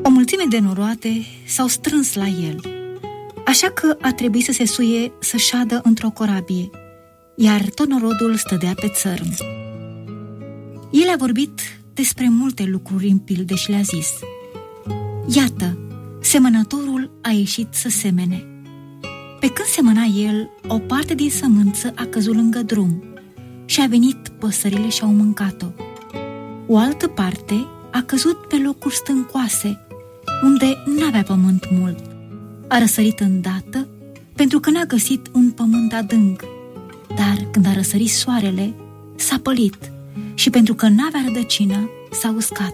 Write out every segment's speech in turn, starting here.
O mulțime de noroade s-au strâns la el, așa că a trebuit să se suie să șadă într-o corabie, iar tot norodul stădea pe țărm. El a vorbit despre multe lucruri în pilde și le-a zis: iată, semănătorul a ieșit să semene. Pe când semăna el, o parte din sămânță a căzut lângă drum și a venit păsările și au mâncat-o. O altă parte a căzut pe locuri stâncoase, unde n-avea pământ mult. A răsărit îndată, pentru că n-a găsit un pământ adânc, dar când a răsărit soarele, s-a pălit și pentru că n-avea rădăcină, s-a uscat.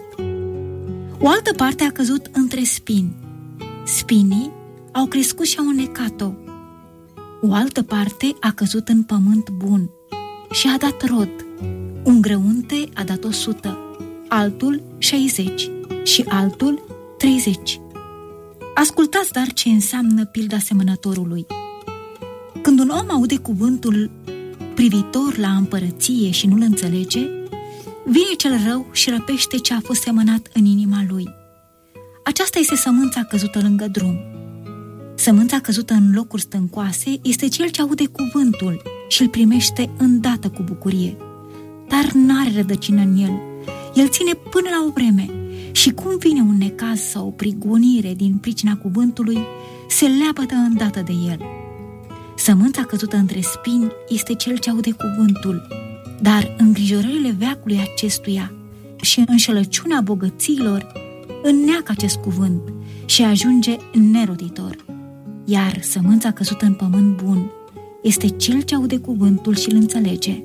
O altă parte a căzut între spini. Spinii au crescut și au înnecat-o. O altă parte a căzut în pământ bun și a dat rod. Un grăunte a dat 100, altul 60 și altul 30. Ascultați dar ce înseamnă pilda semănătorului. Când un om aude cuvântul privitor la împărăție și nu-l înțelege, vine cel rău și răpește ce a fost semănat în inima lui. Aceasta este sămânța căzută lângă drum. Sămânța căzută în locuri stâncoase este cel ce aude cuvântul și îl primește îndată cu bucurie, dar n-are rădăcină în el. El ține până la o vreme și cum vine un necaz sau o prigonire din pricina cuvântului, se leapădă îndată de el. Sămânța căzută între spini este cel ce aude cuvântul, dar îngrijorările veacului acestuia și înșelăciunea bogăților înneacă acest cuvânt și ajunge neroditor. Iar sămânța căzută în pământ bun este cel ce aude cuvântul și îl înțelege.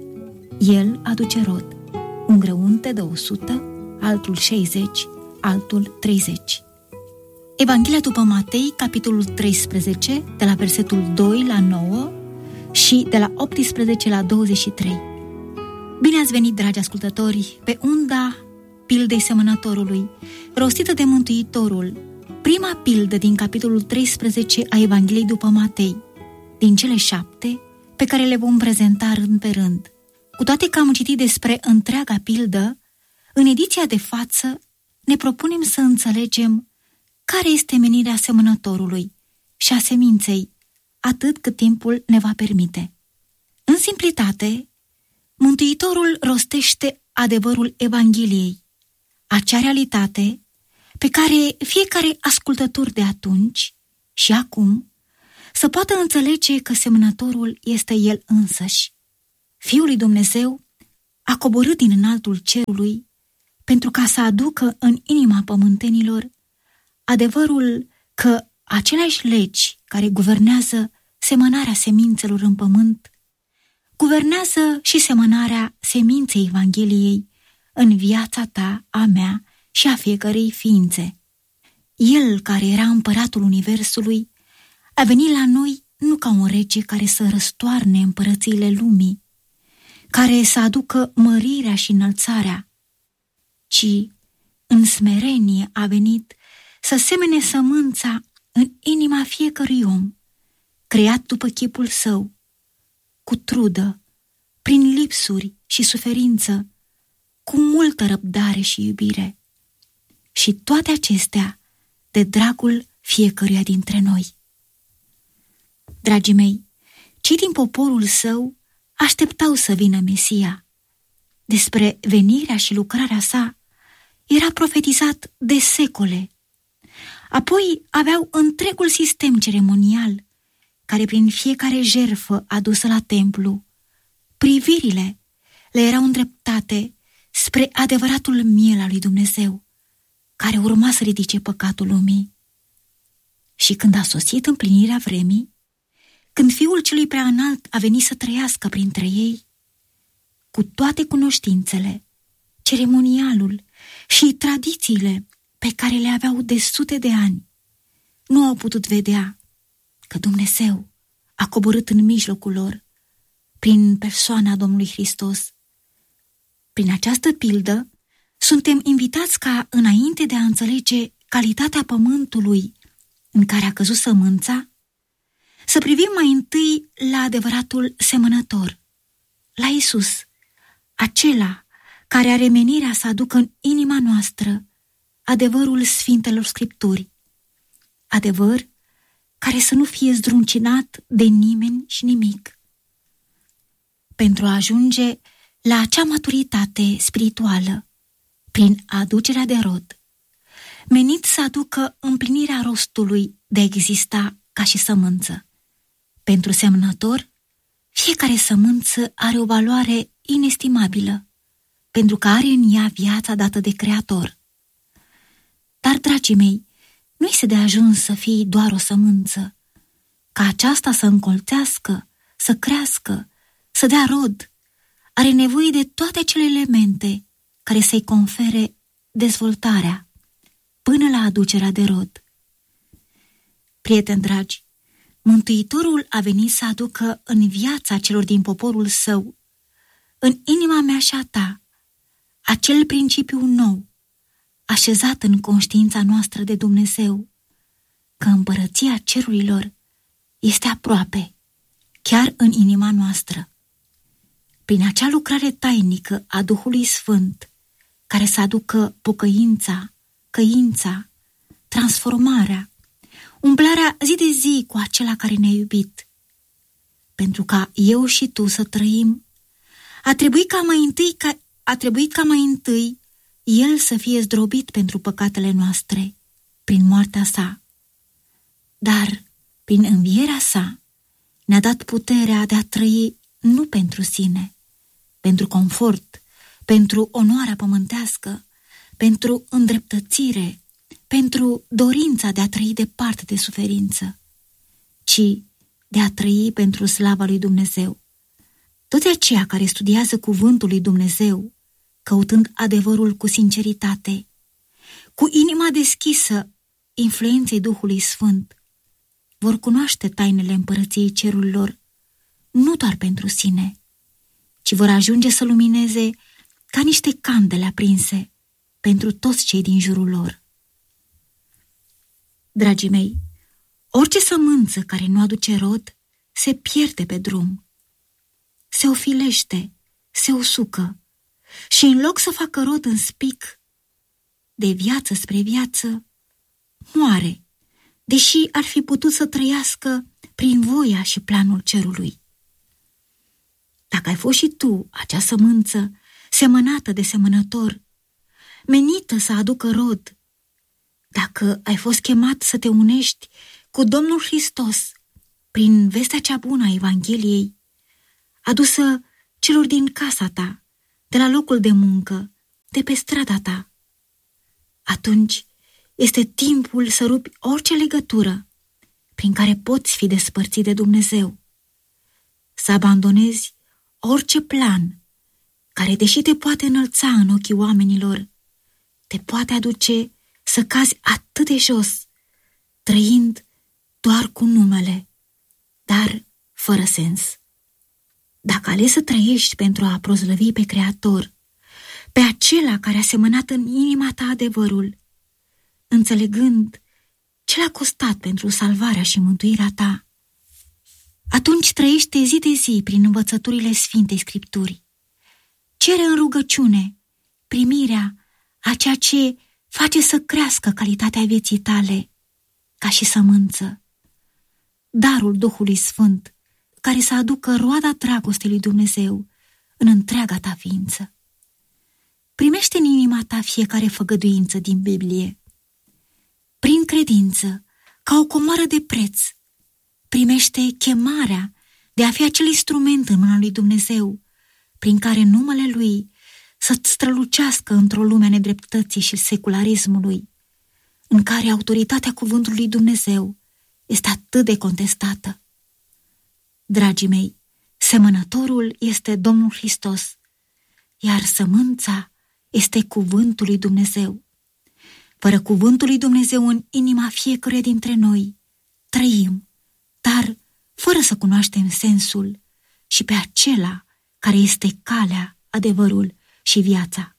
El aduce rod. Un grăunte de 100, altul 60, altul 30. Evanghelia după Matei, capitolul 13, de la versetul 2 la 9 și de la 18 la 23. Bine ați venit, dragi ascultători, pe unda pildei semănătorului, rostită de Mântuitorul, prima pildă din capitolul 13 a Evangheliei după Matei, din cele 7 pe care le vom prezenta rând pe rând. Cu toate că am citit despre întreaga pildă, în ediția de față ne propunem să înțelegem care este menirea semănătorului și a seminței, atât cât timpul ne va permite. În simplitate, Mântuitorul rostește adevărul Evangheliei, acea realitate pe care fiecare ascultător de atunci și acum să poată înțelege că semănătorul este El însăși. Fiul lui Dumnezeu a coborât din înaltul cerului pentru ca să aducă în inima pământenilor adevărul că aceleași legi care guvernează semănarea semințelor în pământ, guvernează și semănarea seminței Evangheliei în viața ta, a mea și a fiecărei ființe. El, care era împăratul universului, a venit la noi nu ca un rege care să răstoarne împărățiile lumii, care să aducă mărirea și înălțarea, ci în smerenie a venit să semene sămânța în inima fiecărui om, creat după chipul său, cu trudă, prin lipsuri și suferință, cu multă răbdare și iubire. Și toate acestea de dragul fiecăruia dintre noi. Dragii mei, cei din poporul său așteptau să vină Mesia. Despre venirea și lucrarea sa era profetizat de secole. Apoi aveau întregul sistem ceremonial, care prin fiecare jertfă adusă la templu, privirile le erau îndreptate spre adevăratul miel al lui Dumnezeu, care urma să ridice păcatul lumii. Și când a sosit împlinirea vremii, când Fiul celui prea înalt a venit să trăiască printre ei, cu toate cunoștințele, ceremonialul și tradițiile pe care le aveau de sute de ani, nu au putut vedea că Dumnezeu a coborât în mijlocul lor prin persoana Domnului Hristos. Prin această pildă suntem invitați ca, înainte de a înțelege calitatea pământului în care a căzut sămânța, să privim mai întâi la adevăratul semănător, la Iisus, acela care are menirea să aducă în inima noastră adevărul Sfintelor Scripturi, adevăr care să nu fie zdruncinat de nimeni și nimic. Pentru a ajunge la acea maturitate spirituală, prin aducerea de rod, menit să aducă împlinirea rostului de a exista ca și sămânță. Pentru semănător, fiecare sămânță are o valoare inestimabilă, pentru că are în ea viața dată de Creator. Dar, dragii mei, nu este de ajuns să fii doar o sămânță, ca aceasta să încolțească, să crească, să dea rod. Are nevoie de toate acele elemente care să-i confere dezvoltarea până la aducerea de rod. Prieteni dragi, Mântuitorul a venit să aducă în viața celor din poporul său, în inima mea și a ta, acel principiu nou, așezat în conștiința noastră de Dumnezeu, că împărăția cerurilor este aproape, chiar în inima noastră. Prin acea lucrare tainică a Duhului Sfânt, care să aducă pocăința, căința, transformarea, umplarea zi de zi cu acela care ne-a iubit. Pentru ca eu și tu să trăim, a trebuit ca mai întâi El să fie zdrobit pentru păcatele noastre, prin moartea sa. Dar, prin învierea sa, ne-a dat puterea de a trăi nu pentru sine, pentru confort, pentru onoarea pământească, pentru îndreptățire, pentru dorința de a trăi departe de suferință, ci de a trăi pentru slava lui Dumnezeu. Toți aceia care studiază cuvântul lui Dumnezeu, căutând adevărul cu sinceritate, cu inima deschisă influenței Duhului Sfânt, vor cunoaște tainele împărăției cerurilor, nu doar pentru sine, ci vor ajunge să lumineze ca niște candele aprinse pentru toți cei din jurul lor. Dragii mei, orice sămânță care nu aduce rod se pierde pe drum, se ofilește, se usucă și în loc să facă rod în spic, de viață spre viață, moare, deși ar fi putut să trăiască prin voia și planul cerului. Dacă ai fost și tu acea sămânță semănată de semănător, menită să aducă rod, dacă ai fost chemat să te unești cu Domnul Hristos prin vestea cea bună a Evangheliei, adusă celor din casa ta, de la locul de muncă, de pe strada ta, atunci este timpul să rupi orice legătură prin care poți fi despărțit de Dumnezeu, să abandonezi orice plan care, deși te poate înălța în ochii oamenilor, te poate aduce să cazi atât de jos, trăind doar cu numele, dar fără sens. Dacă alegi să trăiești pentru a proslăvi pe Creator, pe acela care a semănat în inima ta adevărul, înțelegând ce l-a costat pentru salvarea și mântuirea ta, atunci trăiește zi de zi prin învățăturile Sfintei Scripturi. Cere în rugăciune primirea a ceea ce face să crească calitatea vieții tale, ca și sămânță. Darul Duhului Sfânt, care să aducă roada dragostei lui Dumnezeu în întreaga ta ființă. Primește în inima ta fiecare făgăduință din Biblie. Prin credință, ca o comoară de preț, primește chemarea de a fi acel instrument în mâna lui Dumnezeu, prin care numele Lui să-ți strălucească într-o lume a nedreptății și secularismului, în care autoritatea cuvântului lui Dumnezeu este atât de contestată. Dragii mei, semănătorul este Domnul Hristos, iar sămânța este cuvântul lui Dumnezeu. Fără cuvântul lui Dumnezeu în inima fiecăruia dintre noi, trăim, dar fără să cunoaștem sensul și pe acela care este calea, adevărul și viața.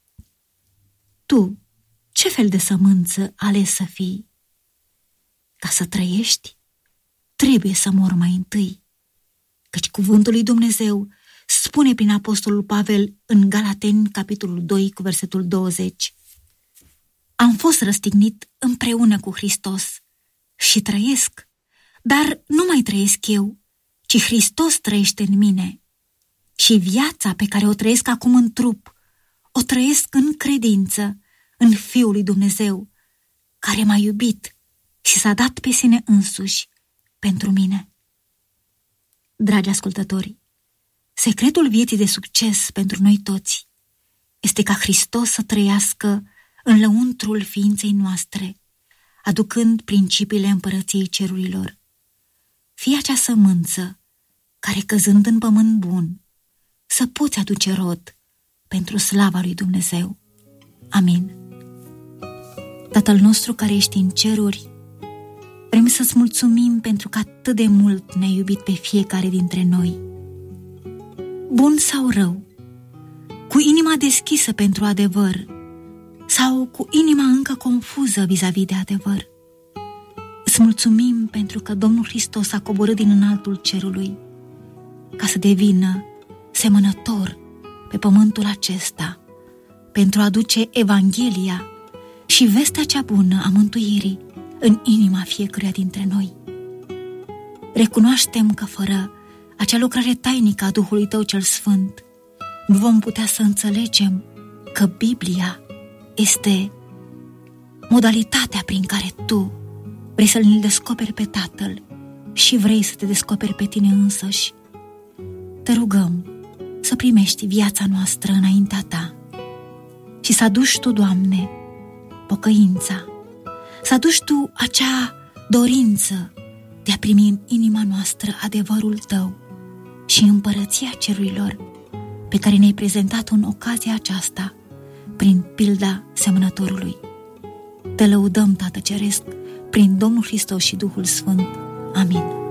Tu, ce fel de sămânță ales să fii? Ca să trăiești, trebuie să mori mai întâi, căci cuvântul lui Dumnezeu spune prin apostolul Pavel în Galateni, capitolul 2, cu versetul 20: Am fost răstignit împreună cu Hristos și trăiesc, dar nu mai trăiesc eu, ci Hristos trăiește în mine. Și viața pe care o trăiesc acum în trup, o trăiesc în credință în Fiul lui Dumnezeu, care m-a iubit și s-a dat pe sine însuși pentru mine. Dragi ascultători, secretul vieții de succes pentru noi toți este ca Hristos să trăiască în lăuntrul ființei noastre, aducând principiile împărăției cerurilor. Fie acea sămânță care, căzând în pământ bun, să poți aduce rod pentru slava lui Dumnezeu. Amin. Tatăl nostru care ești în ceruri, vrem să-ți mulțumim pentru că atât de mult ne-ai iubit pe fiecare dintre noi. Bun sau rău, cu inima deschisă pentru adevăr sau cu inima încă confuză vis-a-vis de adevăr. Îți mulțumim pentru că Domnul Hristos a coborât din înaltul cerului ca să devină semănător pe pământul acesta pentru a aduce Evanghelia și vestea cea bună a mântuirii în inima fiecăruia dintre noi. Recunoaștem că fără acea lucrare tainică a Duhului Tău cel Sfânt nu vom putea să înțelegem că Biblia este modalitatea prin care Tu vrei să ne descoperi pe Tatăl și vrei să te descoperi pe Tine însăși. Te rugăm să primești viața noastră înaintea Ta și să aduci Tu, Doamne, pocăința, să aduci Tu acea dorință de a primi în inima noastră adevărul Tău și împărăția cerurilor pe care ne-ai prezentat-o în ocazia aceasta prin pilda semănătorului. Te lăudăm, Tată Ceresc, prin Domnul Hristos și Duhul Sfânt. Amin.